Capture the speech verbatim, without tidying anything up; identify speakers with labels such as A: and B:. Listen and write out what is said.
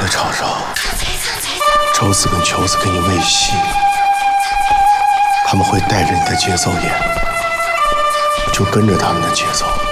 A: 在场上，周子跟球子给你喂戏，他们会带着你的节奏演，就跟着他们的节奏。